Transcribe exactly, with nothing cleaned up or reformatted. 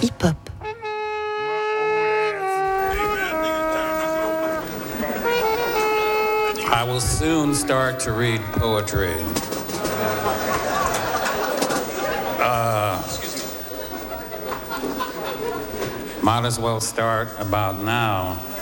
hip-hop. I will soon start to read poetry. Uh, might as well start about now.